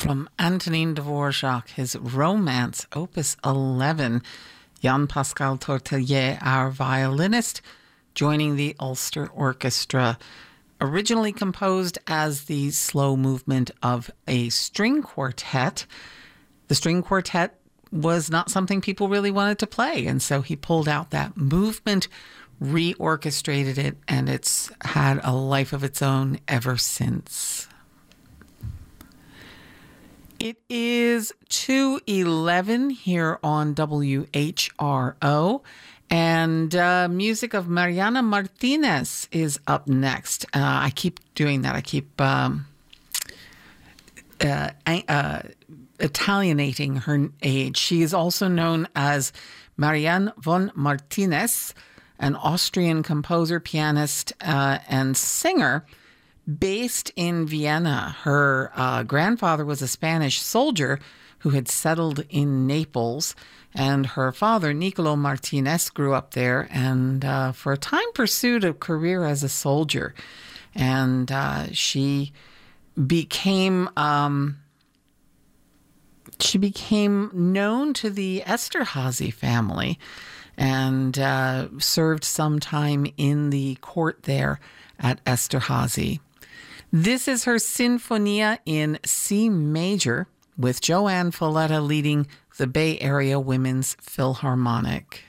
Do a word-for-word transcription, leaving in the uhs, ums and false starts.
from Antonin Dvorak, his Romance, Opus eleven. Jan-Pascal Tortelier, our violinist, joining the Ulster Orchestra. Originally composed as the slow movement of a string quartet, the string quartet was not something people really wanted to play, and so he pulled out that movement, reorchestrated it, and it's had a life of its own ever since. It is two eleven here on W H R O, and uh, music of Mariana Martinez is up next. Uh, I keep doing that. I keep um, uh, uh, Italianating her age. She is also known as Marianne von Martinez, an Austrian composer, pianist, uh, and singer based in Vienna. Her uh, grandfather was a Spanish soldier who had settled in Naples, and her father, Niccolo Martinez, grew up there and uh, for a time pursued a career as a soldier. And uh, she became um, she became known to the Esterházy family and uh, served some time in the court there at Esterházy. This is her Sinfonia in C major, with Joanne Falletta leading the Bay Area Women's Philharmonic.